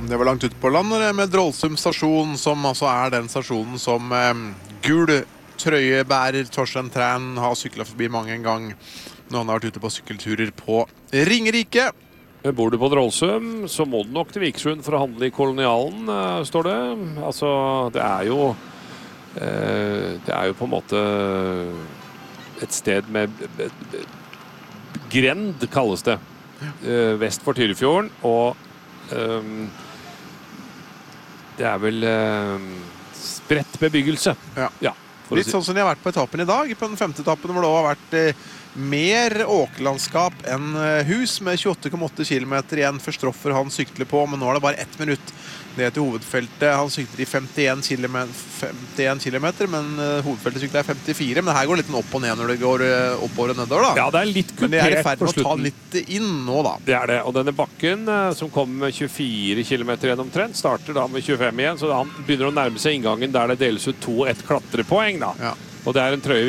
Det var langt ut på landet med Drollsum stasjon, som altså den stasjonen som gul trøyebærer Torstein Træn har syklet forbi mange en gang når han har vært ute på sykkelturer på Ringerike. Bor du på Drollsum, så må du nok til Vikersund for å handle i Kolonialen, står det. Altså, det er jo på en måte et sted med grend, kalles det. Vest for Tyrifjorden, og det er vel spredt bebyggelse. Ja. Litt sånn som de har vært på etappen i dag, på den 5. etappen, hvor det har vært mer åkerlandskap enn hus, med 28,8 kilometer igjen for Stroffer han sykler på, men nå er det bare 1 minutt ned til hovedfeltet. Han sykler i 51 kilometer, men hovedfeltet sykler 54, men her går det litt opp og ned når det går oppover og nedover da. Ja, det er litt kupert. Men det i ferd med å ta litt inn nå da. Det er det, og denne bakken som kommer med 24 kilometer gjennom trend, starter da med 25 igjen, så han begynner å nærme seg inngangen der det deles ut 2 og 1 klatrepoeng da. Ja. Og det er en trøye